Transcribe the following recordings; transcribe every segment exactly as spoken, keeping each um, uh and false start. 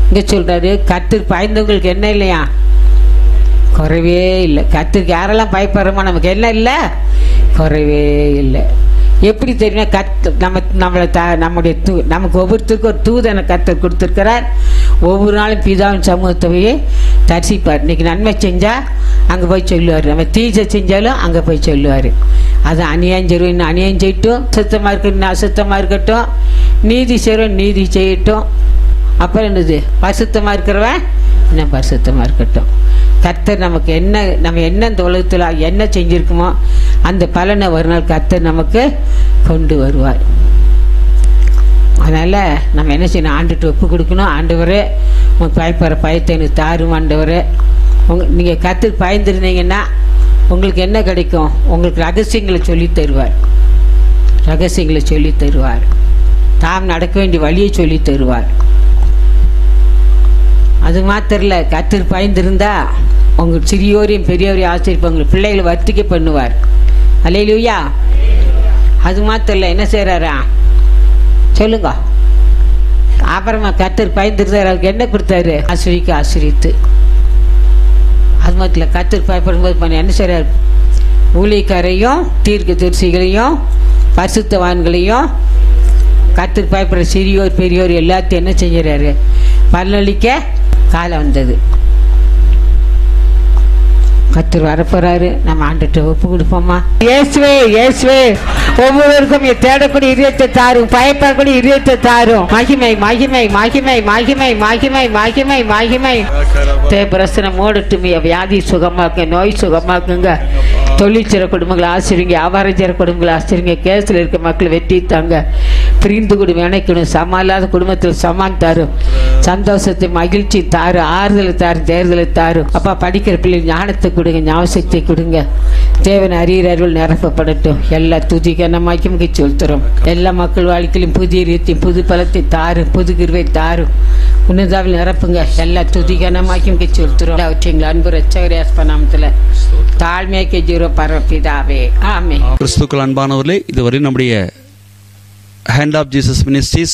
இங்க சொல்றாரு, கர்த்தருக்கு பயந்தவங்களுக்கு என்ன இல்லையா? குறைவே இல்லை. கர்த்தருக்கு யாரெல்லாம் பயப்படுறோமோ நமக்கு என்ன இல்லை? குறைவே இல்லை. எப்படி தெரியுமா? கர்த்த நம்ம நம்மளை த நம்முடைய தூ நமக்கு ஒவ்வொருத்தருக்கும் ஒரு தூதனை கர்த்தர் கொடுத்துருக்கிறார். ஒவ்வொரு நாளும் பிதாவின் சமூகத்தையே தரிசிப்பார். இன்னைக்கு நன்மை செஞ்சால் அங்கே போய் சொல்லுவார், நம்ம தீசை செஞ்சாலும் அங்கே போய் சொல்லுவார். அது அநியாயம் செய்வோம், இன்னும் அநியாயம் செய்யட்டும், சுத்தமாக இருக்கட்டும், இன்னும் அசுத்தமாக இருக்கட்டும், நீதி செய்வோம், நீதி செய்யட்டும். அப்புறம் என்னது? பரிசுத்தமாக இருக்கிறவன் இன்னும் பரிசுத்தமாக இருக்கட்டும். கர்த்தர் நமக்கு என்ன, நம்ம என்ன இந்த உலகத்தில் என்ன செஞ்சுருக்குமோ அந்த பலனை ஒரு நாள் கர்த்தர் நமக்கு கொண்டு வருவார். அதனால் நம்ம என்ன செய்யணும்? ஆண்டுட்டு ஒப்பு கொடுக்கணும். ஆண்டவரே, உங்கள் பயப்படுற பயத்தை எனக்கு தாரும் ஆண்டவரே. உங்க நீங்கள் கர்த்தருக்கு பயந்துருந்தீங்கன்னா உங்களுக்கு என்ன கிடைக்கும்? உங்களுக்கு ரகசியங்களை சொல்லி தருவார். ரகசியங்களை சொல்லி தருவார். தாம் நடக்க வேண்டிய வழியை சொல்லி தருவார். அது மாத்திரம் இல்லை, கர்த்தருக்கு பயந்துருந்தா உங்கள் சிறியோரையும் பெரியோரையும் ஆசிரியப்பா உங்கள் பிள்ளைகளை வர்த்திக்க பண்ணுவார். அல்லேலூயா. அது மாத்திரம் இல்லை, என்ன செய்கிறாரா சொல்லுங்க. அப்புறமா கர்த்தருக்கு பயந்துருந்தார், அவருக்கு என்ன கொடுத்தாரு? ஆசிரியக்கு ஆசிரித்து. அது மாத்திரம் இல்லை, கர்த்தருக்கு பயப்படும்போது பண்ண என்ன செய்கிறார்? ஊழியக்காரையும் தீர்க்க தரிசிகளையும் பரிசுத்தவான்களையும் கர்த்தருக்கு பயப்படுற சிறியோர் பெரியோர் எல்லாத்தையும் என்ன செஞ்சுறாரு? பலனளிக்க காலம் வந்தது. கர்த்தர் வரப்போறாரு. நம்ம ஆண்டுட்டு ஒப்பு கொடுப்போமா? இயேசுவே, இயேசுவே, ஒவ்வொருவருக்கும் தேடக்கூடிய இதயத்தை தாரும், பயப்படக்கூடிய இதயத்தை தாரும். மகிமை மகிமை மகிமை மகிமை மகிமை மகிமை மகிமை பிரசனம் ஓடட்டுமே. வியாதி சுகமாக்குங்க, நோய் சுகமாக்குங்க. தொழில் செய்கிற குடும்பங்களை ஆசிரிங்க, வியாபாரம் செய்கிற குடும்பங்களை ஆசிரிங்க. கேஸில் இருக்க மக்கள் வெட்டி தாங்க. பிரிந்து குடும்பம் இணைக்கணும். சம இல்லாத குடும்பத்தில் சமான் தாரும். சந்தோஷத்தை மகிழ்ச்சி தாரும். ஆறுதலை தாரும், தேர்தலை தாரும். அப்பா, படிக்கிற பிள்ளை ஞானத்தை கொடுங்க, ஞாபகத்தை கொடுங்க. தேவன் அறிகிற அறிவில் நிரப்பப்படட்டும். எல்லா துதி கனமாக்கும் சொல்கிறோம். எல்லா மக்கள் வாழ்க்கையிலும் புதிய ரீதியும் புது பலத்தை தாரும், புது கிருவை தாரும். உன்னதாவில் நிரப்புங்க. எல்லா துதி கனமாக்கும் சொல்கிறோம். அவற்றிங்களை அன்பு ரட்சகர் நாமத்தில் தாழ்மையாக்கி ஜீரோ பரப்பிதாவே. ஆமே. கிறிஸ்துக்கள் அன்பானவர்களே, இதுவரை நம்முடைய hand of Jesus ministries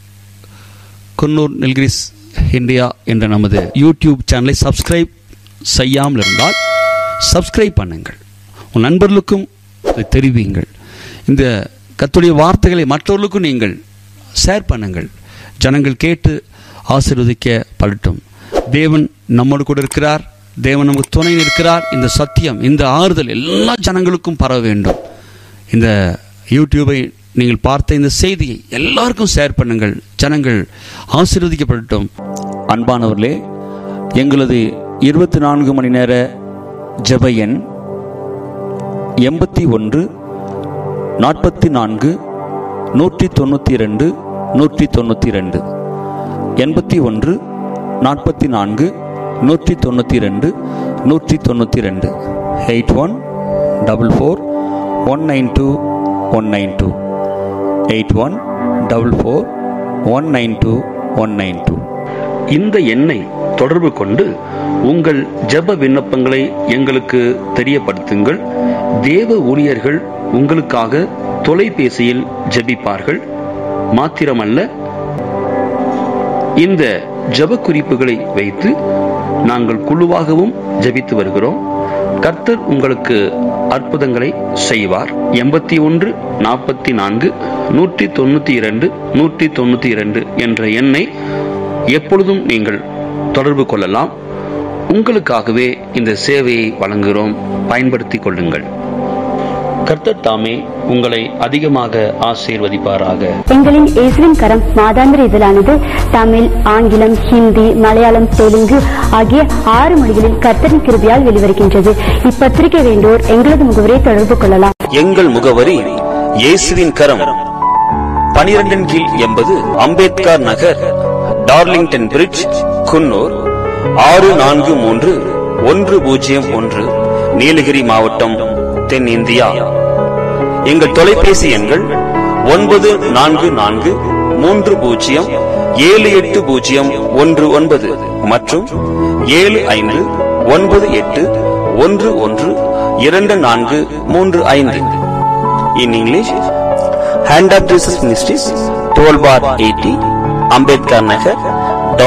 Coonoor Nilgiris India என்ற நமது யூடியூப் சேனலை சப்ஸ்கிரைப் செய்யாமல் இருந்தால் சப்ஸ்கிரைப் பண்ணுங்கள். உன் நண்பர்களுக்கும் இதை தெரிவிங்கள். இந்த கர்த்தருடைய வார்த்தைகளை மற்றவர்களுக்கும் நீங்கள் ஷேர் பண்ணுங்கள். ஜனங்கள் கேட்டு ஆசீர்வதிக்கப்படட்டும். தேவன் நம்மோடு கூட இருக்கிறார். தேவன் நமக்கு துணை இருக்கிறார். இந்த சத்தியம், இந்த ஆறுதல் எல்லா ஜனங்களுக்கும் பரவ வேண்டும். இந்த யூடியூபை நீங்கள் பார்த்த இந்த செய்தியை எல்லாருக்கும் ஷேர் பண்ணுங்கள். ஜனங்கள் ஆசீர்வதிக்கப்படட்டும். அன்பானவர்களே, எங்களது இருபத்தி நான்கு மணி நேர ஜெப எண் எண்பத்தி ஒன்று நாற்பத்தி நான்கு நூற்றி தொண்ணூற்றி ரெண்டு நூற்றி தொண்ணூற்றி ரெண்டு எண்பத்தி ஒன்று நாற்பத்தி நான்கு நூற்றி தொண்ணூற்றி ரெண்டு நூற்றி தொண்ணூற்றி ரெண்டு eight one double four one nine two one nine two eight one double four one nine two one nine two. இந்த எண்ணை தொடர்பு கொண்டு உங்கள் ஜெப விண்ணப்பங்களை எங்களுக்கு தெரியப்படுத்துங்கள். தேவ ஊழியர்கள் உங்களுக்காக தொலைபேசியில் ஜெபிப்பார்கள். மாத்திரமல்ல, இந்த ஜெப குறிப்புகளை வைத்து நாங்கள் குழுவாகவும் ஜெபித்து வருகிறோம். கர்த்தர் உங்களுக்கு அற்புதங்களை செய்வார். எண்பத்தி ஒன்று நாற்பத்தி நான்கு நூற்றி தொண்ணூத்தி இரண்டு நூற்றி தொண்ணூத்தி இரண்டு என்ற எண்ணை எப்பொழுதும் நீங்கள் தொடர்பு கொள்ளலாம். உங்களுக்காகவே இந்த சேவையை வழங்குகிறோம். பயன்படுத்திக் கொள்ளுங்கள். கர்த்தர் தாமே உங்களை அதிகமாக ஆசீர்வதிப்பாராக. எங்களின் இயேசுவின் கரம் மாதாந்திர இதழானது தமிழ், ஆங்கிலம், ஹிந்தி, மலையாளம், தெலுங்கு ஆகிய ஆறு மொழிகளில் கர்த்தரின் கிருபையால் வெளிவருகின்றது. இப்பத்திரிகை வேண்டோர் எங்களது முகவரியை தொடர்பு கொள்ளலாம். எங்கள் முகவரி இயேசுவின் கரம், பனிரெண்டின் கீழ் எண்பது அம்பேத்கர் நகர், டார்லிங்டன் பிரிட்ஜ், குன்னூர் ஆறு நான்கு மூன்று ஒன்று பூஜ்ஜியம் ஒன்று, நீலகிரி மாவட்டம், தென் இந்தியா. எங்கள் தொலைபேசி எண்கள் ஒன்பது நான்கு நான்கு மூன்று பூஜ்ஜியம் ஏழு எட்டு பூஜ்ஜியம் ஒன்று ஒன்பது மற்றும் ஏழு ஐந்து ஒன்பது எட்டு ஒன்று ஒன்று இரண்டு நான்கு மூன்று ஐந்து. In English, Hand of Jesus Ministries, twelve bar eighty, Ambedkar Nagar,